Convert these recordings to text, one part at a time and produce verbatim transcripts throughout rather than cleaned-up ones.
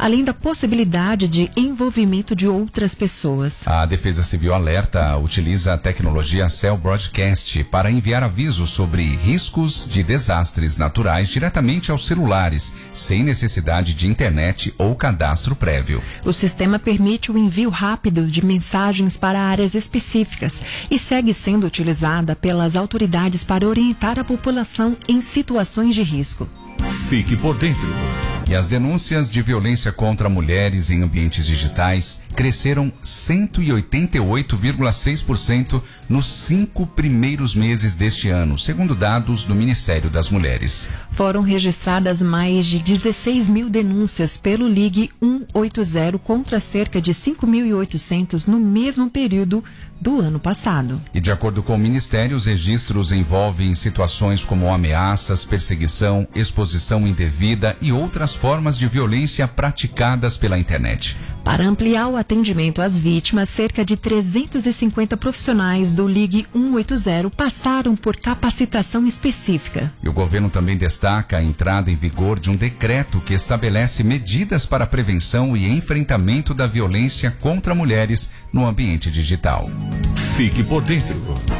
além da possibilidade de envolvimento de outras pessoas. A Defesa Civil Alerta utiliza a tecnologia Cell Broadcast para enviar avisos sobre riscos de desastres naturais diretamente aos celulares, sem necessidade de internet ou cadastro prévio. O sistema permite o envio rápido de mensagens para áreas específicas e segue sendo utilizada pelas autoridades para orientar a população em situações de risco. Fique por dentro. E as denúncias de violência contra mulheres em ambientes digitais cresceram cento e oitenta e oito vírgula seis por cento nos cinco primeiros meses deste ano, segundo dados do Ministério das Mulheres. Foram registradas mais de dezesseis mil denúncias pelo Ligue cento e oitenta contra cerca de cinco mil e oitocentos no mesmo período do ano passado. E de acordo com o Ministério, os registros envolvem situações como ameaças, perseguição, exposição indevida e outras formas de violência praticadas pela internet. Para ampliar o atendimento às vítimas, cerca de trezentos e cinquenta profissionais do Ligue cento e oitenta passaram por capacitação específica. E o governo também destaca a entrada em vigor de um decreto que estabelece medidas para a prevenção e enfrentamento da violência contra mulheres no ambiente digital. Fique por dentro.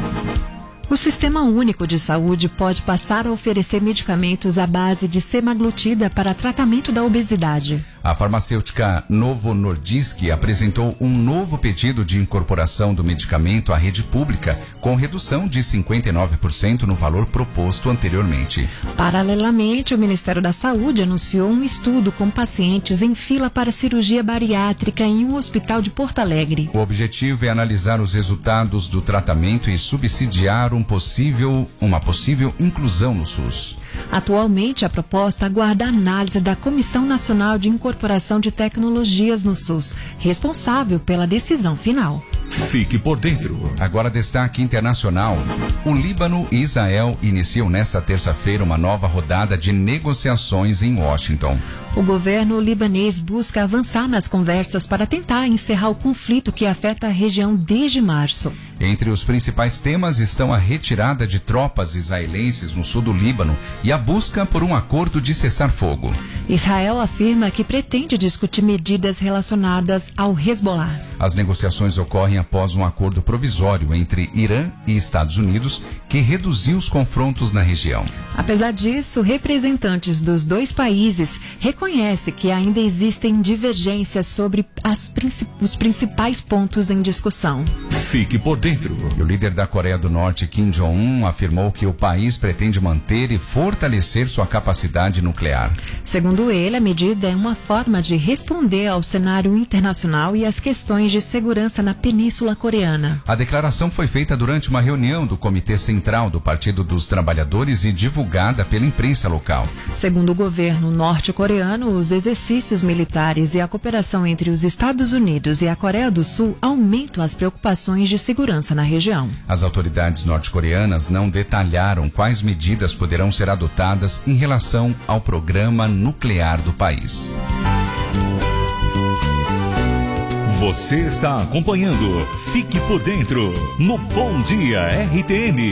O Sistema Único de Saúde pode passar a oferecer medicamentos à base de semaglutida para tratamento da obesidade. A farmacêutica Novo Nordisk apresentou um novo pedido de incorporação do medicamento à rede pública, com redução de cinquenta e nove por cento no valor proposto anteriormente. Paralelamente, o Ministério da Saúde anunciou um estudo com pacientes em fila para cirurgia bariátrica em um hospital de Porto Alegre. O objetivo é analisar os resultados do tratamento e subsidiar um possível, uma possível inclusão no SUS. Atualmente, a proposta aguarda a análise da Comissão Nacional de Incorporação de Tecnologias no SUS, responsável pela decisão final. Fique por dentro. Agora, destaque internacional. O Líbano e Israel iniciam nesta terça-feira uma nova rodada de negociações em Washington. O governo libanês busca avançar nas conversas para tentar encerrar o conflito que afeta a região desde março. Entre os principais temas estão a retirada de tropas israelenses no sul do Líbano e a busca por um acordo de cessar-fogo. Israel afirma que pretende discutir medidas relacionadas ao Hezbollah. As negociações ocorrem após um acordo provisório entre Irã e Estados Unidos que reduziu os confrontos na região. Apesar disso, representantes dos dois países reconhecem que ainda existem divergências sobre as princip- os principais pontos em discussão. Fique por dentro. E o líder da Coreia do Norte, Kim Jong-un, afirmou que o país pretende manter e fortalecer sua capacidade nuclear. Segundo ele, a medida é uma forma de responder ao cenário internacional e às questões de segurança na Península Coreana. A declaração foi feita durante uma reunião do Comitê Central do Partido dos Trabalhadores e divulgada pela imprensa local. Segundo o governo norte-coreano, os exercícios militares e a cooperação entre os Estados Unidos e a Coreia do Sul aumentam as preocupações de segurança na região. As autoridades norte-coreanas não detalharam quais medidas poderão ser adotadas em relação ao programa nuclear do país. Você está acompanhando Fique por Dentro no Bom Dia R T N.